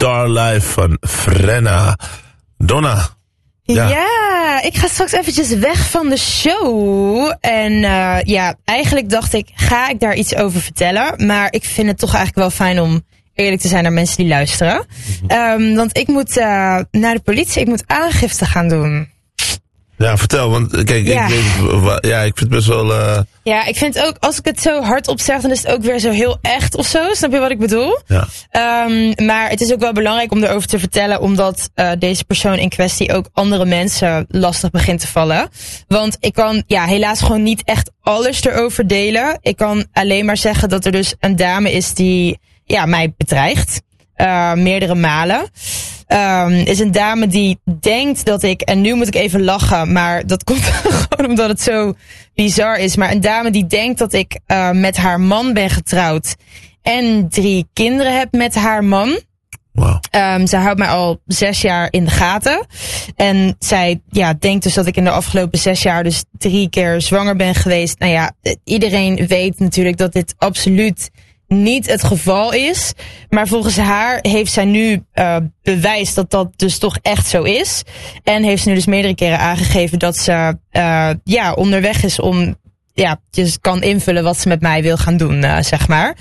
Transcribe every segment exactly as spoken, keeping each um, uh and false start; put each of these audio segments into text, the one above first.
Star Life van Frenna. Donna. Ja. ja, ik ga straks eventjes weg van de show. En uh, ja, eigenlijk dacht ik, ga ik daar iets over vertellen? Maar ik vind het toch eigenlijk wel fijn om eerlijk te zijn naar mensen die luisteren. Mm-hmm. Um, want ik moet uh, naar de politie, ik moet aangifte gaan doen. Ja, vertel, want kijk, ja. Ik, weet, ja, ik vind het best wel... Uh... Ja, ik vind ook, als ik het zo hardop zeg, dan is het ook weer zo heel echt of zo. Snap je wat ik bedoel? Ja. Um, maar het is ook wel belangrijk om erover te vertellen, omdat uh, deze persoon in kwestie ook andere mensen lastig begint te vallen. Want ik kan ja helaas gewoon niet echt alles erover delen. Ik kan alleen maar zeggen dat er dus een dame is die ja mij bedreigt. Uh, meerdere malen. Um, is een dame die denkt dat ik, en nu moet ik even lachen, maar dat komt gewoon omdat het zo bizar is. Maar een dame die denkt dat ik uh, met haar man ben getrouwd en drie kinderen heb met haar man. Wow. Um, zij houdt mij al zes jaar in de gaten. En zij ja, denkt dus dat ik in de afgelopen zes jaar dus drie keer zwanger ben geweest. Nou ja, iedereen weet natuurlijk dat dit absoluut niet het geval is. Maar volgens haar heeft zij nu uh, bewijs dat dat dus toch echt zo is. En heeft ze nu dus meerdere keren aangegeven dat ze uh, ja onderweg is om ja, dus kan invullen wat ze met mij wil gaan doen, uh, zeg maar.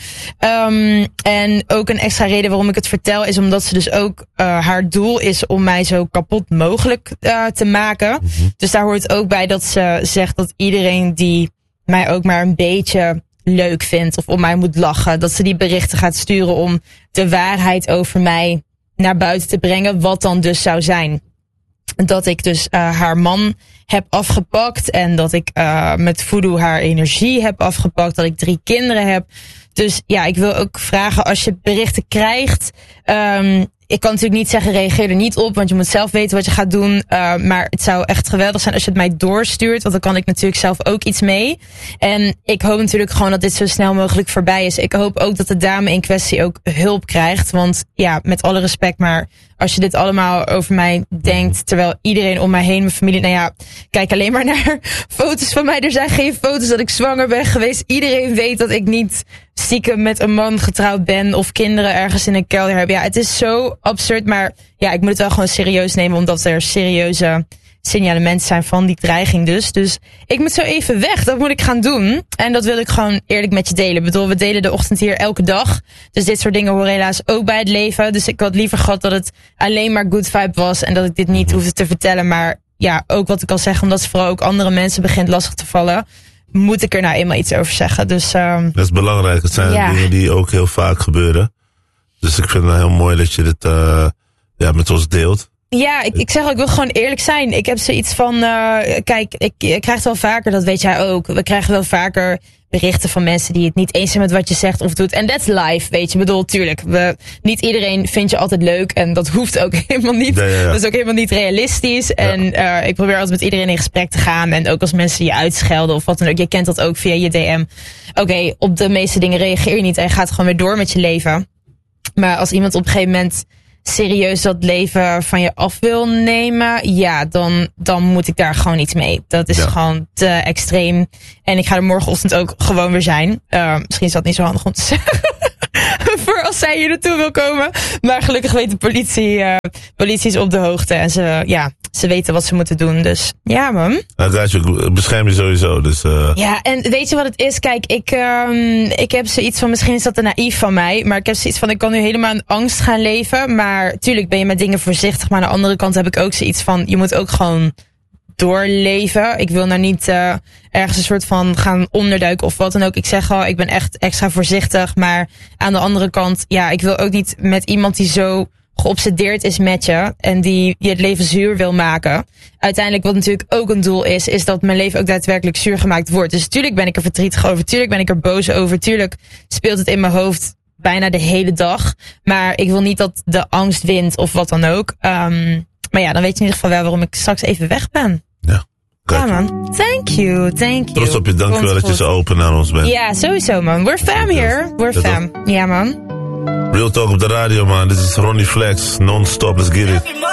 Um, en ook een extra reden waarom ik het vertel is omdat ze dus ook uh, haar doel is om mij zo kapot mogelijk uh, te maken. Mm-hmm. Dus daar hoort ook bij dat ze zegt dat iedereen die mij ook maar een beetje leuk vindt of om mij moet lachen, dat ze die berichten gaat sturen om de waarheid over mij naar buiten te brengen, wat dan dus zou zijn dat ik dus uh, haar man heb afgepakt en dat ik uh, met voodoo haar energie heb afgepakt, dat ik drie kinderen heb. Dus ja, ik wil ook vragen, als je berichten krijgt, um, ik kan natuurlijk niet zeggen reageer er niet op, want je moet zelf weten wat je gaat doen. Uh, maar het zou echt geweldig zijn als je het mij doorstuurt, want dan kan ik natuurlijk zelf ook iets mee. En ik hoop natuurlijk gewoon dat dit zo snel mogelijk voorbij is. Ik hoop ook dat de dame in kwestie ook hulp krijgt, want ja, met alle respect, maar als je dit allemaal over mij denkt, terwijl iedereen om mij heen, mijn familie, nou ja, kijk alleen maar naar foto's van mij. Er zijn geen foto's dat ik zwanger ben geweest. Iedereen weet dat ik niet stiekem met een man getrouwd ben of kinderen ergens in een kelder heb. Ja, het is zo absurd, maar ja, ik moet het wel gewoon serieus nemen, omdat er serieuze signalementen zijn van die dreiging dus. Dus ik moet zo even weg, dat moet ik gaan doen. En dat wil ik gewoon eerlijk met je delen. Ik bedoel, we delen de ochtend hier elke dag. Dus dit soort dingen horen helaas ook bij het leven. Dus ik had liever gehad dat het alleen maar good vibe was en dat ik dit niet hoefde te vertellen. Maar ja, ook wat ik al zeg, omdat ze vooral ook andere mensen begint lastig te vallen, moet ik er nou eenmaal iets over zeggen. Dus, um, dat is belangrijk. Het zijn ja. dingen die ook heel vaak gebeuren. Dus ik vind het heel mooi dat je dit uh, ja, met ons deelt. Ja, ik, ik zeg ook, ik wil gewoon eerlijk zijn. Ik heb zoiets van, uh, kijk, ik, ik krijg het wel vaker, dat weet jij ook. We krijgen wel vaker berichten van mensen die het niet eens zijn met wat je zegt of doet. En that's life, weet je. Ik bedoel, tuurlijk, we, niet iedereen vindt je altijd leuk en dat hoeft ook helemaal niet. Ja, ja, ja. Dat is ook helemaal niet realistisch. Ja. En uh, ik probeer altijd met iedereen in gesprek te gaan. En ook als mensen je uitschelden of wat dan ook. Je kent dat ook via je D M. Oké, okay, op de meeste dingen reageer je niet en je gaat gewoon weer door met je leven. Maar als iemand op een gegeven moment serieus dat leven van je af wil nemen, ja, dan, dan moet ik daar gewoon iets mee. Dat is ja. gewoon te extreem. En ik ga er morgenochtend ook gewoon weer zijn. Uh, misschien is dat niet zo handig om te zeggen. Voor als zij hier naartoe wil komen. Maar gelukkig weet de politie, uh, politie is op de hoogte. En ze, ja, ze weten wat ze moeten doen. Dus ja, man. Ik bescherm je sowieso. Dus, uh... Ja, en weet je wat het is? Kijk, ik, um, ik heb zoiets van, misschien is dat te naïef van mij. Maar ik heb zoiets van, ik kan nu helemaal in angst gaan leven. Maar tuurlijk ben je met dingen voorzichtig. Maar aan de andere kant heb ik ook zoiets van, je moet ook gewoon doorleven. Ik wil nou niet uh, ergens een soort van gaan onderduiken of wat dan ook. Ik zeg al, ik ben echt extra voorzichtig. Maar aan de andere kant, ja, ik wil ook niet met iemand die zo geobsedeerd is met je en die je het leven zuur wil maken. Uiteindelijk, wat natuurlijk ook een doel is, is dat mijn leven ook daadwerkelijk zuur gemaakt wordt. Dus tuurlijk ben ik er verdrietig over, tuurlijk ben ik er boos over, tuurlijk speelt het in mijn hoofd bijna de hele dag. Maar ik wil niet dat de angst wint of wat dan ook. Um, maar ja, dan weet je in ieder geval wel waarom ik straks even weg ben. Ja. Ja, man. Thank you, thank you. Trots op je, dankjewel dat je zo open naar ons bent. Ja, sowieso, man. We're fam here. We're fam. Ja, man. Real Talk op de radio, man. Dit is Ronnie Flex. Non-stop, let's get it.